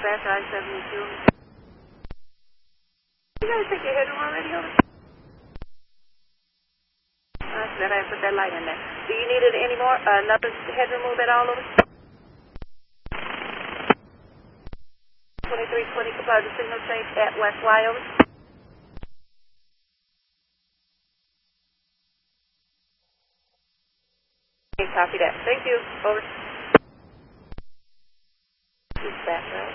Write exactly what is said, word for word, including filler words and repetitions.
dispatch I seventy-two. You guys take your headroom already, over? I said I put that light in there. Do you need it any more? Uh, another headroom move at all, over? twenty-three twenty, comply the signal change at West Y, over? Okay, copy that. Thank you, over. Dispatch, right?